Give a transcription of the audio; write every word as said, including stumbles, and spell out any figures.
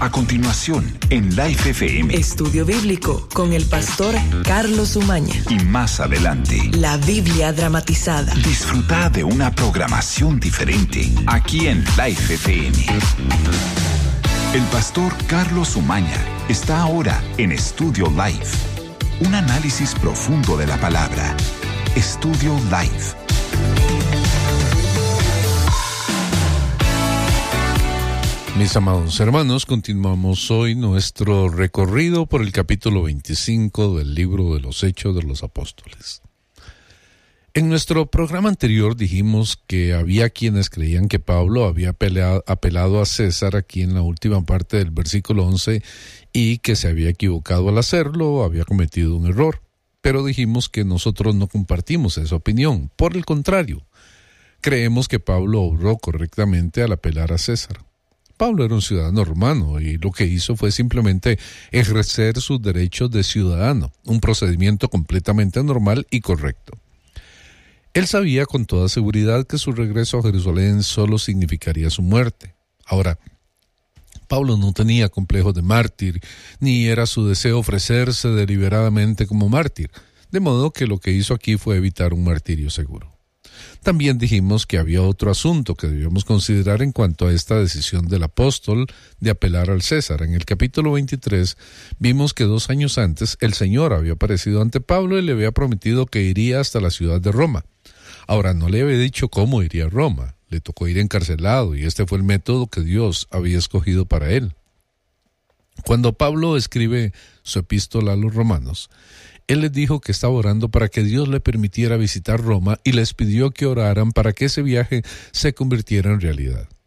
A continuación, en Life F M. Estudio Bíblico con el pastor Carlos Umaña. Y más adelante, la Biblia dramatizada. Disfruta de una programación diferente aquí en Life F M. El pastor Carlos Umaña está ahora en Estudio Life. Un análisis profundo de la palabra. Estudio Life. Mis amados hermanos, continuamos hoy nuestro recorrido por el capítulo veinticinco del libro de los Hechos de los Apóstoles. En nuestro programa anterior dijimos que había quienes creían que Pablo había peleado, apelado a César aquí en la última parte del versículo once y que se había equivocado al hacerlo, había cometido un error. Pero dijimos que nosotros no compartimos esa opinión. Por el contrario, creemos que Pablo obró correctamente al apelar a César. Pablo era un ciudadano romano y lo que hizo fue simplemente ejercer sus derechos de ciudadano, un procedimiento completamente normal y correcto. Él sabía con toda seguridad que su regreso a Jerusalén solo significaría su muerte. Ahora, Pablo no tenía complejos de mártir, ni era su deseo ofrecerse deliberadamente como mártir, de modo que lo que hizo aquí fue evitar un martirio seguro. También dijimos que había otro asunto que debíamos considerar en cuanto a esta decisión del apóstol de apelar al César. En el capítulo veintitrés vimos que dos años antes el Señor había aparecido ante Pablo y le había prometido que iría hasta la ciudad de Roma. Ahora, no le había dicho cómo iría a Roma, le tocó ir encarcelado y este fue el método que Dios había escogido para él. Cuando Pablo escribe su epístola a los romanos, él les dijo que estaba orando para que Dios le permitiera visitar Roma y les pidió que oraran para que ese viaje se convirtiera en realidad.